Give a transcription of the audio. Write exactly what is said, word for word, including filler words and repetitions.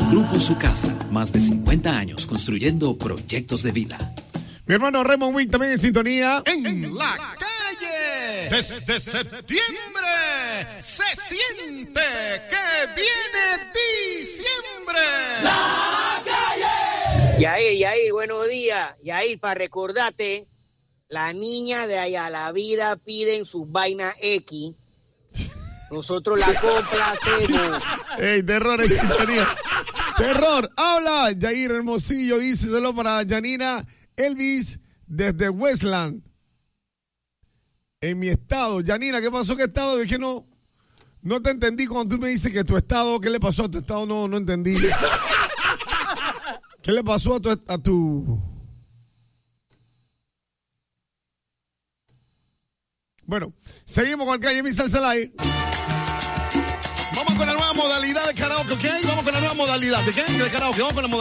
Grupo Su Casa, más de cincuenta años construyendo proyectos de vida. Mi hermano Raymond Wing también en sintonía. En, en la calle, desde septiembre, se siente que viene diciembre. La calle. Yair, Yair, buenos días. Yair, para recordarte, la niña de allá la vida piden sus vainas X. Nosotros la complacemos. Ey, terror en sintonía. Terror, habla. Yair Hermosillo, dice solo para Janina Elvis desde Westland. En mi estado. Janina, ¿qué pasó? ¿Qué estado? Es que no, no te entendí cuando tú me dices que tu estado, ¿qué le pasó a tu estado? No, no entendí. ¿Qué le pasó a tu, a tu... Bueno, seguimos con el Calle Mi Salsa Live. Vamos con la nueva modalidad de karaoke, ¿ok? Vamos con la nueva modalidad de, ¿qué? de karaoke. Vamos con la modalidad.